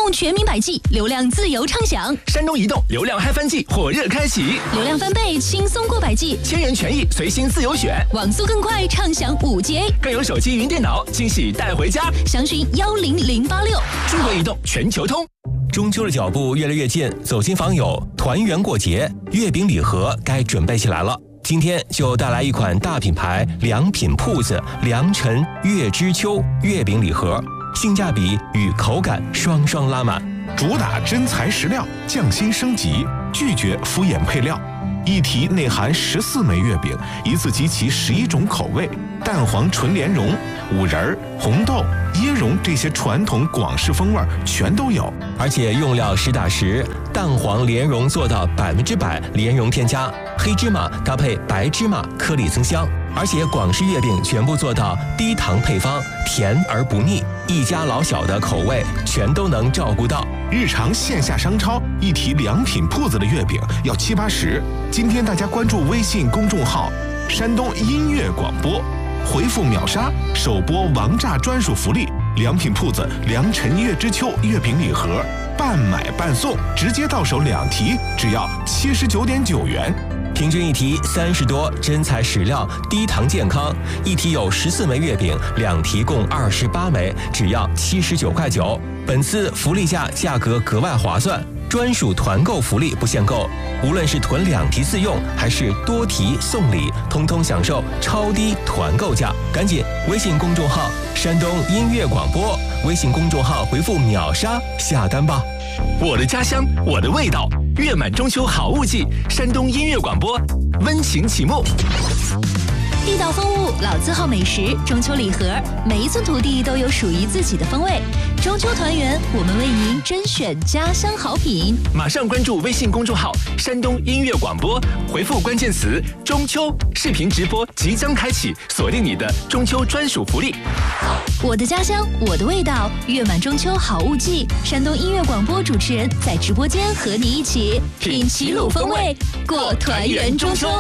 动全民百计，流量自由畅享。 山东移动流量嗨翻季火热开启， 流量翻倍，轻松过百计 ，1000元权益随心自由选， 网速更快，畅享5G， 更有手机云电脑惊喜带回家。 详询10086。 中国移动全球通。 中秋的脚步越来越近，走亲访友、团圆过节，月饼礼盒该准备起来了。今天就带来一款大品牌良品铺子良辰月之秋月饼礼盒，性价比与口感双双拉满， 主打真材实料，匠心升级，拒绝敷衍配料。一提内含14枚月饼，一次集齐11种口味，蛋黄纯莲蓉、五仁、红豆、椰蓉这些传统广式风味全都有， 而且用料实打实，蛋黄莲蓉做到100%莲蓉添加，黑芝麻搭配白芝麻颗粒增香，而且广式月饼全部做到低糖配方，甜而不腻，一家老小的口味全都能照顾到。 日常线下商超一提良品铺子的月饼要70-80，今天大家关注微信公众号山东音乐广播，回复秒杀首播王炸专属福利，良品铺子良辰月之秋月饼礼盒，半买半送，直接到手2提只要79.9元， 平均一提30多，真材实料，低糖健康。一提有14枚月饼，2提共28枚，只要79.9块。本次福利价格格外划算，专属团购福利不限购，无论是囤2提自用，还是多提送礼，通通享受超低团购价。赶紧微信公众号山东音乐广播，微信公众号回复秒杀下单吧。 我的家乡，我的味道，月满中秋好物季，山东音乐广播温情启幕。 地道风物，老字号美食，中秋礼盒，每一寸土地都有属于自己的风味。中秋团圆，我们为您甄选家乡好品。 马上关注微信公众号山东音乐广播，回复关键词中秋，视频直播即将开启，锁定你的中秋专属福利。 我的家乡，我的味道，月满中秋好物季，山东音乐广播主持人在直播间和你一起品齐鲁风味，过团圆中秋。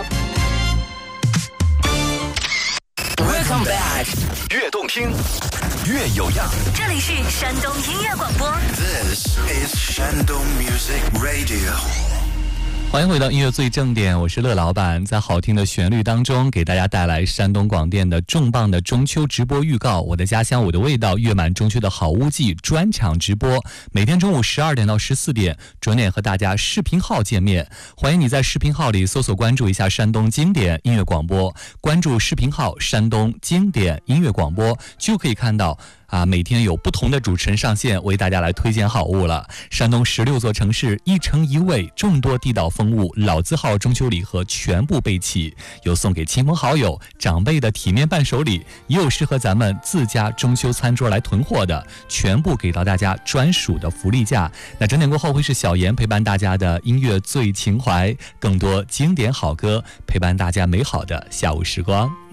Welcome back， 越动听，越有样。 这里是山东音乐广播。 This is Shandong Music Radio。 欢迎回到音乐最正点，我是乐老板，在好听的旋律当中给大家带来山东广电的重磅的中秋直播预告，我的家乡我的味道月满中秋的好物季专场直播，每天中午12点到14点准点和大家视频号见面，欢迎你在视频号里搜索关注一下山东经典音乐广播，关注视频号山东经典音乐广播就可以看到每天有不同的主持人上线为大家来推荐好物了。山东16座城市1城1味，众多地道风物，老字号中秋礼盒全部备齐，有送给亲朋好友长辈的体面伴手礼，也有适合咱们自家中秋餐桌来囤货的，全部给到大家专属的福利价。那整点过后会是小严陪伴大家的音乐最情怀，更多经典好歌陪伴大家美好的下午时光。